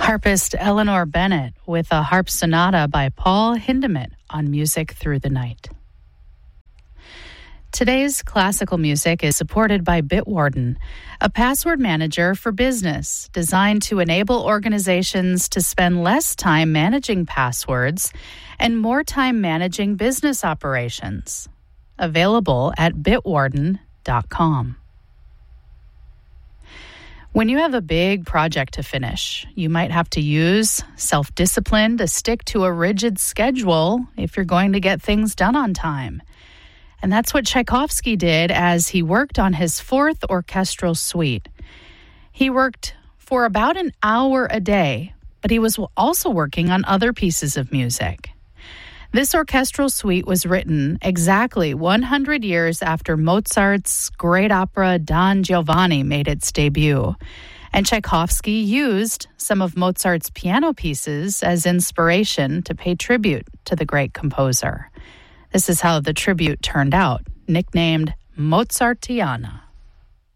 Harpist Eleanor Bennett with a harp sonata by Paul Hindemith on Music Through the Night. Today's classical music is supported by Bitwarden, a password manager for business designed to enable organizations to spend less time managing passwords and more time managing business operations. Available at bitwarden.com. When you have a big project to finish, you might have to use self-discipline to stick to a rigid schedule if you're going to get things done on time. And that's what Tchaikovsky did as he worked on his fourth orchestral suite. He worked for about an hour a day, but he was also working on other pieces of music. This orchestral suite was written exactly 100 years after Mozart's great opera Don Giovanni made its debut, and Tchaikovsky used some of Mozart's piano pieces as inspiration to pay tribute to the great composer. This is how the tribute turned out, nicknamed Mozartiana.